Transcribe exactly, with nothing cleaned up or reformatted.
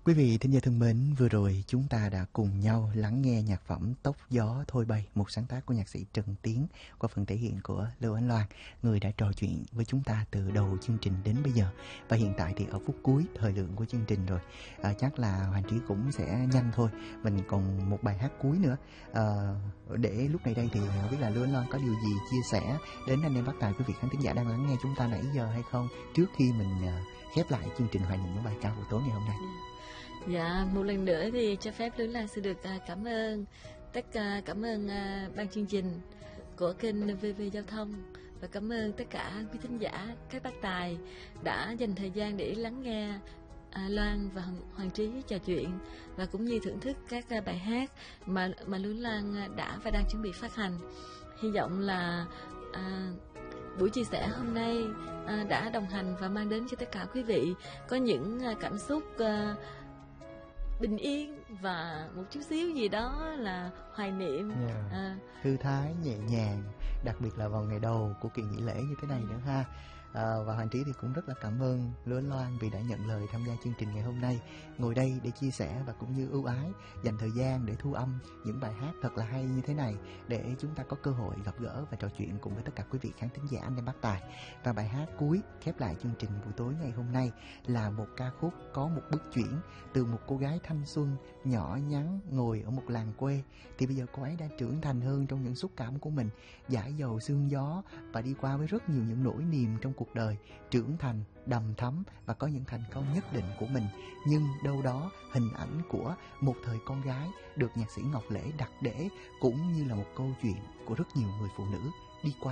Quý vị thính giả thân mến, vừa rồi chúng ta đã cùng nhau lắng nghe nhạc phẩm Tóc Gió Thôi Bay, một sáng tác của nhạc sĩ Trần Tiến qua phần thể hiện của Lưu Ánh Loan, người đã trò chuyện với chúng ta từ đầu chương trình đến bây giờ. Và hiện tại thì ở phút cuối thời lượng của chương trình rồi, à, chắc là Hoàng Trí cũng sẽ nhanh thôi. Mình còn một bài hát cuối nữa. À, để lúc này đây thì không biết là Lưu Ánh Loan có điều gì chia sẻ đến anh em bác tài, quý vị khán thính giả đang lắng nghe chúng ta nãy giờ hay không, trước khi mình uh, khép lại chương trình Hoài Niệm những bài ca buổi tối ngày hôm nay. Dạ, một lần nữa thì cho phép Lương Lan sẽ được uh, cảm ơn tất cả, cảm ơn uh, ban chương trình của kênh vê vê Giao thông, và cảm ơn tất cả quý thính giả, các bác tài đã dành thời gian để lắng nghe uh, Loan và Hoàng, Hoàng Trí trò chuyện, và cũng như thưởng thức các uh, bài hát mà mà Lương Lan đã và đang chuẩn bị phát hành. Hy vọng là uh, buổi chia sẻ hôm nay uh, đã đồng hành và mang đến cho tất cả quý vị có những uh, cảm xúc uh, bình yên và một chút xíu gì đó là hoài niệm, yeah. à. Thư thái, nhẹ nhàng, đặc biệt là vào ngày đầu của kỳ nghỉ lễ như thế này nữa ha. À, và Hoàng Trí thì cũng rất là cảm ơn Lưu Ánh Loan vì đã nhận lời tham gia chương trình ngày hôm nay, ngồi đây để chia sẻ và cũng như ưu ái dành thời gian để thu âm những bài hát thật là hay như thế này, để chúng ta có cơ hội gặp gỡ và trò chuyện cùng với tất cả quý vị khán thính giả anh em bác tài. Và bài hát cuối khép lại chương trình buổi tối ngày hôm nay là một ca khúc có một bước chuyển từ một cô gái thanh xuân nhỏ nhắn ngồi ở một làng quê, thì bây giờ cô ấy đã trưởng thành hơn trong những xúc cảm của mình, dãi dầu sương gió và đi qua với rất nhiều những nỗi niềm trong cuộc đời, trưởng thành, đầm thắm và có những thành công nhất định của mình. Nhưng đâu đó hình ảnh của một thời con gái được nhạc sĩ Ngọc Lễ đặt để, cũng như là một câu chuyện của rất nhiều người phụ nữ đi qua